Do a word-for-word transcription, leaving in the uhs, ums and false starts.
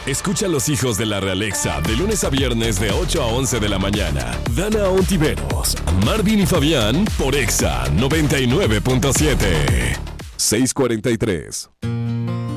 Escucha a los hijos de la Realexa de lunes a viernes de ocho a once de la mañana. Dana Ontiveros, Marvin y Fabián por Exa noventa y nueve punto siete. seiscientos cuarenta y tres.